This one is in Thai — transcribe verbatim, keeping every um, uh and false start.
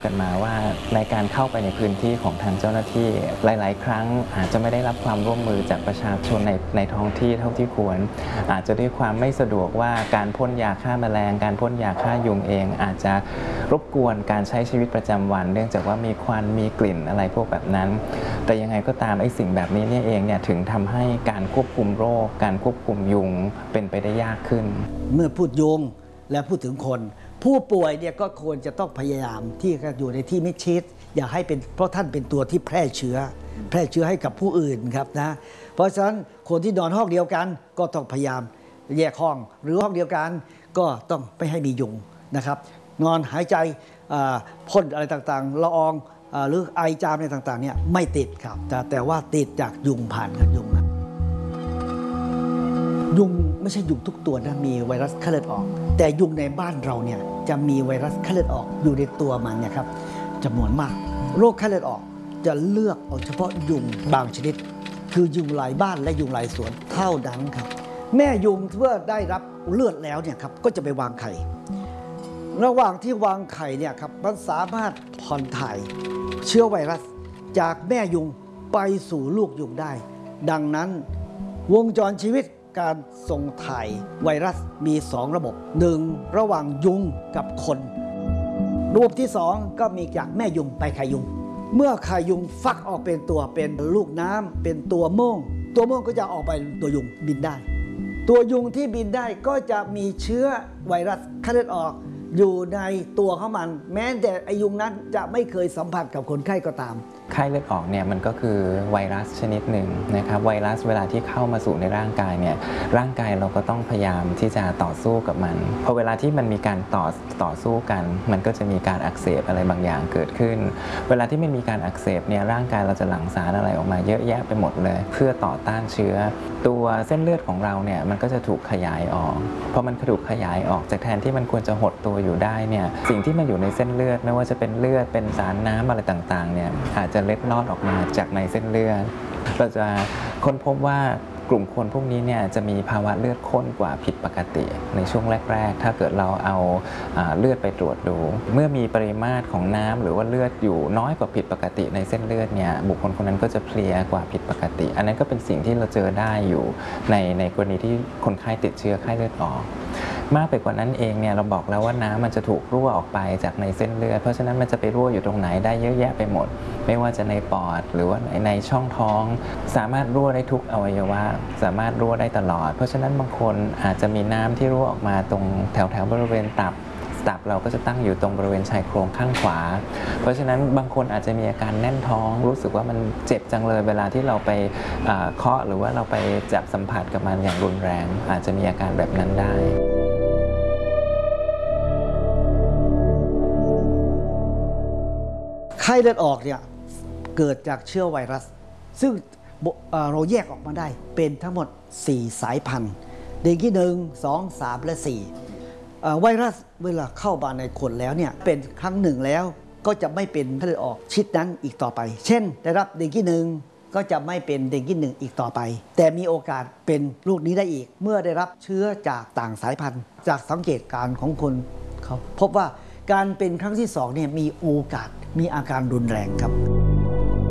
กันมาว่าในการเข้าไปในพื้นที่ของทางเจ้าหน้าที่หลายๆครั้งอาจจะไม่ได้รับความร่วมมือจากประชาชนในในท้องที่เท่าที่ควรอาจจะด้วยความไม่สะดวกว่าการพ่นยาฆ่าแมลงการพ่นยาฆ่ายุงเองอาจจะรบกวนการใช้ชีวิตประจำวันเนื่องจากว่ามีควันมีกลิ่นอะไรพวกแบบนั้นแต่ยังไงก็ตามไอ้สิ่งแบบนี้เนี่ยเองเนี่ยถึงทำให้การควบคุมโรคการควบคุมยุงเป็นไปได้ยากขึ้นเมื่อพูดยุงและพูดถึงคนผู้ป่วยเนี่ยก็ควรจะต้องพยายามที่จะอยู่ในที่มิดชิดอย่าให้เป็นเพราะท่านเป็นตัวที่แพร่เชื้อแพร่เชื้อให้กับผู้อื่นครับนะเพราะฉะนั้นคนที่นอนห้องเดียวกันก็ต้องพยายามแยกห้องหรือห้องเดียวกันก็ต้องไม่ให้มียุงนะครับนอนหายใจพ่นอะไรต่างๆละอองหรือไอจามอะไรต่างๆเนี่ยไม่ติดครับแต่แต่ว่าติดจากยุงผ่านกับยุงนะยุงไม่ใช่ยุงทุกตัวนะมีไวรัสไข้เลือดออกแต่ยุงในบ้านเราเนี่ยจะมีไวรัสไข้เลือดออกอยู่ในตัวมันเนี่ยครับจำนวนมากโรคไข้เลือดออกจะเลือกเอาเฉพาะยุงบางชนิดคือยุงลายบ้านและยุงลายสวนเท่านั้นครับแม่ยุงเมื่อได้รับเลือดแล้วเนี่ยครับก็จะไปวางไข่ระหว่างที่วางไข่เนี่ยครับมันสามารถผ่อนถ่ายเชื้อไวรัสจากแม่ยุงไปสู่ลูกยุงได้ดังนั้นวงจรชีวิตการส่งถ่ายไวรัสมีสองระบบหนึ่งระหว่างยุงกับคนระบบที่สองก็มีจากแม่ยุงไปไข่ยุงเมื่อไข่ยุงฟักออกเป็นตัวเป็นลูกน้ำเป็นตัวโม่งตัวโม่งก็จะออกไปตัวยุงบินได้ตัวยุงที่บินได้ก็จะมีเชื้อไวรัสไข้เลือดออกอยู่ในตัวของมันแม้แต่ไอยุงนั้นจะไม่เคยสัมผัสกับคนไข้ก็ตามไข้เลือดออกเนี่ยมันก็คือไวรัสชนิดหนึ่งนะครับไวรัสเวลาที่เข้ามาสู่ในร่างกายเนี่ยร่างกายเราก็ต้องพยายามที่จะต่อสู้กับมันพอเวลาที่มันมีการต่อต่อสู้กันมันก็จะมีการอักเสบอะไรบางอย่างเกิดขึ้นเวลาที่มันมีการอักเสบเนี่ยร่างกายเราจะหลั่งสารอะไรออกมาเยอะแยะไปหมดเลยเพื่อต่อต้านเชื้อตัวเส้นเลือดของเราเนี่ยมันก็จะถูกขยายออกพอมันถูกขยายออกจากแทนที่มันควรจะหดตัวอยู่ได้เนี่ยสิ่งที่มันอยู่ในเส้นเลือดไม่ว่าจะเป็นเลือดเป็นสารน้ำอะไรต่างๆเนี่ยอาจจะเล็ดลอดออกมาจากในเส้นเลือดเราจะค้นพบว่ากลุ่มคนพวกนี้เนี่ยจะมีภาวะเลือดข้นกว่าผิดปกติในช่วงแรกๆถ้าเกิดเราเอาเลือดไปตรวจดูเมื่อมีปริมาตรของน้ำหรือว่าเลือดอยู่น้อยกว่าผิดปกติในเส้นเลือดเนี่ยบุคคลคนนั้นก็จะเพลียกว่าผิดปกติอันนั้นก็เป็นสิ่งที่เราเจอได้อยู่ในในกรณีที่คนไข้ติดเชื้อไข้เลือดออกมากไปกว่านั้นเองเนี่ยเราบอกแล้วว่าน้ำมันจะถูกรั่วออกไปจากในเส้นเลือดเพราะฉะนั้นมันจะไปรั่วอยู่ตรงไหนได้เยอะแยะไปหมดไม่ว่าจะในปอดหรือว่าในช่องท้องสามารถรั่วได้ทุกอวัยวะสามารถรั่วได้ตลอดเพราะฉะนั้นบางคนอาจจะมีน้ำที่รั่วออกมาตรงแถวแถวบริเวณตับตับเราก็จะตั้งอยู่ตรงบริเวณชายโครงข้างขวาเพราะฉะนั้นบางคนอาจจะมีอาการแน่นท้องรู้สึกว่ามันเจ็บจังเลยเวลาที่เราไปเคาะหรือว่าเราไปจับสัมผัสกับมันอย่างรุนแรงอาจจะมีอาการแบบนั้นได้ไข้เลือดออกเนี่ยเกิดจากเชื้อไวรัสซึ่งเราแยกออกมาได้เป็นทั้งหมดสี่สายพันธุ์เดงกี้หนึ่ง สอง สาม และ สี่ไวรัสเวลาเข้ามาในคนแล้วเนี่ยเป็นครั้งหนึ่งแล้วก็จะไม่เป็นไข้เลือดออกชิดนั้นอีกต่อไปเช่นได้รับเดงกี้หนึ่งก็จะไม่เป็นเดงกี้หนึ่งอีกต่อไปแต่มีโอกาสเป็นโรคนี้ได้อีกเมื่อได้รับเชื้อจากต่างสายพันธุ์จากสังเกตการณ์ของคนเขาพบว่าการเป็นครั้งที่สองเนี่ยมีโอกาสมีอาการรุนแรงครับ